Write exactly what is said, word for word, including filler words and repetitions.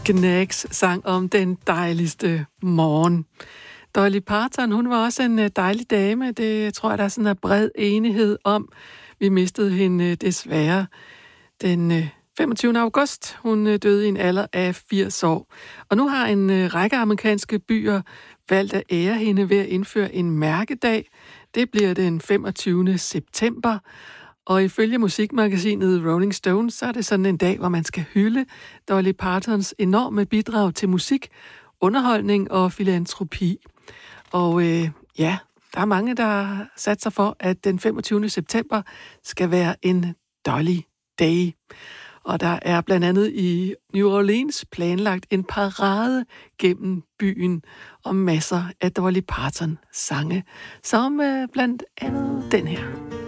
Knags sang om den dejligste morgen. Dolly Parton, hun var også en dejlig dame. Det tror jeg, der er sådan en bred enighed om. Vi mistede hende desværre den femogtyvende august. Hun døde i en alder af firs år. Og nu har en række amerikanske byer valgt at ære hende ved at indføre en mærkedag. Det bliver den femogtyvende september. Og ifølge musikmagasinet Rolling Stone, så er det sådan en dag, hvor man skal hylde Dolly Partons enorme bidrag til musik, underholdning og filantropi. Og øh, ja, der er mange, der har sat sig for, at den femogtyvende september skal være en Dolly Day. Og der er blandt andet i New Orleans planlagt en parade gennem byen og masser af Dolly Parton sange, som øh, blandt andet den her.